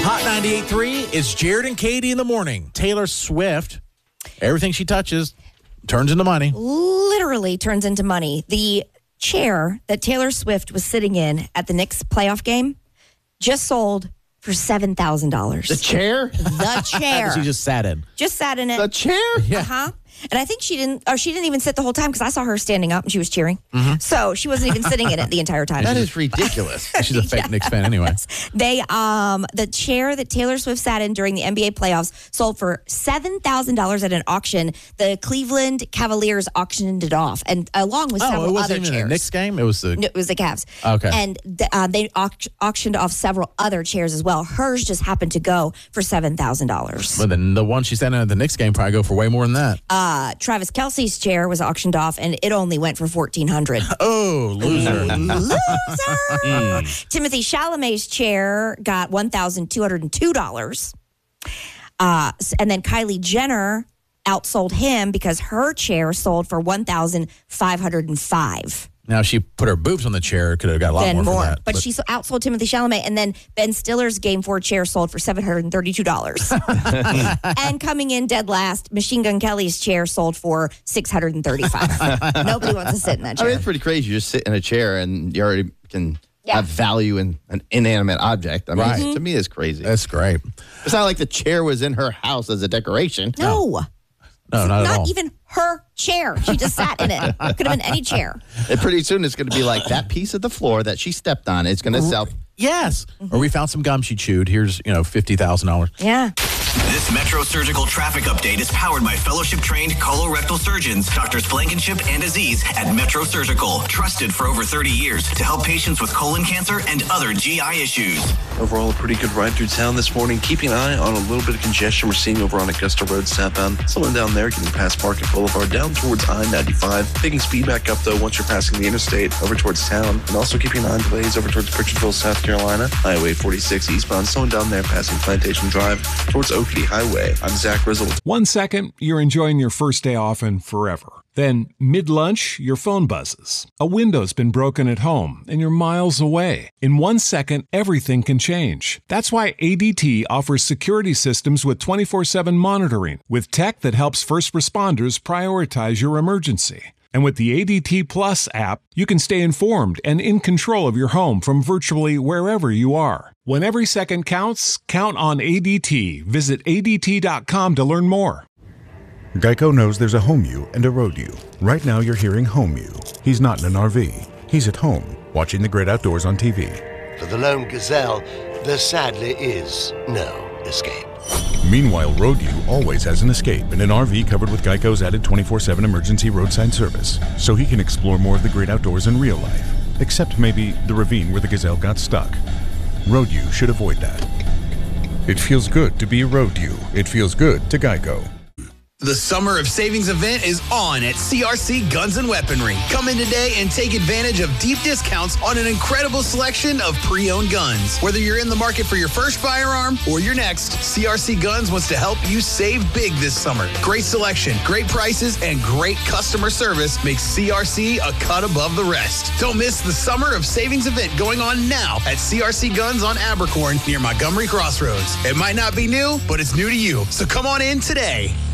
Hot 98.3, it's Jared and Katie in the morning. Taylor Swift, everything she touches turns into money. Literally turns into money. The chair that Taylor Swift was sitting in at the Knicks playoff game just sold for $7,000. The chair? The chair. She just sat in. Just sat in it. The chair? Yeah. Uh-huh. And I think she didn't even sit the whole time because I saw her standing up and she was cheering. So she wasn't even sitting in it the entire time. That is ridiculous. She's a fake Knicks fan anyway. They, the chair that Taylor Swift sat in during the NBA playoffs sold for $7,000 at an auction. The Cleveland Cavaliers auctioned it off, and along with several it other wasn't even chairs. a Knicks game? It was the... No, it was the Cavs. Okay. And they auctioned off several other chairs as well. Hers just happened to go for $7,000. But then the one she sat in at the Knicks game probably go for way more than that. Travis Kelce's chair was auctioned off, and it only went for $1,400. Oh, loser. Loser. Timothy Chalamet's chair got $1,202. And then Kylie Jenner outsold him because her chair sold for $1,505. Now, if she put her boobs on the chair, could have got a lot more for that. But she outsold Timothy Chalamet, and then Ben Stiller's Game 4 chair sold for $732. And coming in dead last, Machine Gun Kelly's chair sold for $635. Nobody wants to sit in that chair. I mean, it's pretty crazy. You just sit in a chair and you already can have value in an inanimate object. I mean, to me, it's crazy. That's great. It's not like the chair was in her house as a decoration. No. No, not at all. Not even her chair. She just sat in it. Could have been any chair. And pretty soon it's going to be like that piece of the floor that she stepped on. It's going to sell. Yes. Or we found some gum she chewed. Here's, $50,000. Yeah. This Metro Surgical traffic update is powered by fellowship-trained colorectal surgeons, Drs. Blankenship and Aziz at Metro Surgical, trusted for over 30 years to help patients with colon cancer and other GI issues. Overall, a pretty good ride through town this morning. Keeping an eye on a little bit of congestion we're seeing over on Augusta Road southbound. Someone down there getting past Market Boulevard down towards I-95. Taking speed back up, though, once you're passing the interstate over towards town. And also keeping an eye on delays over towards Pritchardville, South Carolina. Highway 46 eastbound. Someone down there passing Plantation Drive towards Oakley Highway. I'm Zach Rizzle. 1 second, you're enjoying your first day off and forever. Then, mid-lunch, your phone buzzes. A window's been broken at home, and you're miles away. In 1 second, everything can change. That's why ADT offers security systems with 24/7 monitoring, with tech that helps first responders prioritize your emergency. And with the ADT Plus app, you can stay informed and in control of your home from virtually wherever you are. When every second counts, count on ADT. Visit ADT.com to learn more. Geico knows there's a home you and a road you. Right now you're hearing home you. He's not in an RV. He's at home, watching the great outdoors on TV. For the lone gazelle, there sadly is no escape. Meanwhile, Road U always has an escape in an RV covered with Geico's added 24/7 emergency roadside service, so he can explore more of the great outdoors in real life, except maybe the ravine where the gazelle got stuck. Road U should avoid that. It feels good to be a Road U. It feels good to Geico. The Summer of Savings event is on at CRC Guns and Weaponry. Come in today and take advantage of deep discounts on an incredible selection of pre-owned guns. Whether you're in the market for your first firearm or your next, CRC Guns wants to help you save big this summer. Great selection, great prices, and great customer service makes CRC a cut above the rest. Don't miss the Summer of Savings event going on now at CRC Guns on Abercorn near Montgomery Crossroads. It might not be new, but it's new to you. So come on in today.